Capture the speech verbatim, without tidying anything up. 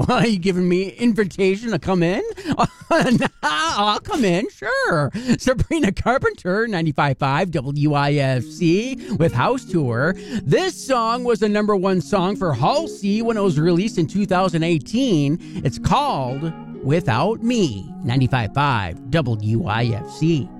Oh, are you giving me invitation to come in? I'll come in, sure. Sabrina Carpenter, ninety-five point five W I F C with House Tour. This song was the number one song for Halsey when it was released in two thousand eighteen. It's called Without Me, ninety-five point five W I F C.